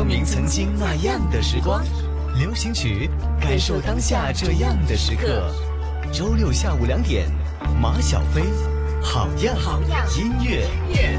明曾经那样的时光。流行曲，感受当下这样的时刻。周六下午2点，马小飞，好样音乐。